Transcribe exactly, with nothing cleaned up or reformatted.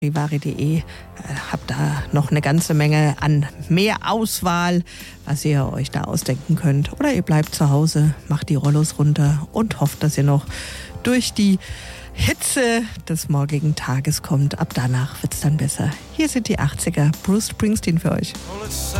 charivari punkt de. Äh, habt da noch eine ganze Menge an mehr Auswahl, was ihr euch da ausdenken könnt. Oder ihr bleibt zu Hause, macht die Rollos runter und hofft, dass ihr noch durch die Hitze des morgigen Tages kommt. Ab danach wird's dann besser. Hier sind die achtziger, Bruce Springsteen für euch.